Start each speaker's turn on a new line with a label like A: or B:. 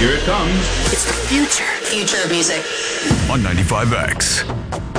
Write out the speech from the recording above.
A: Here it comes.
B: It's the future.
C: Future of music.
D: On 95X.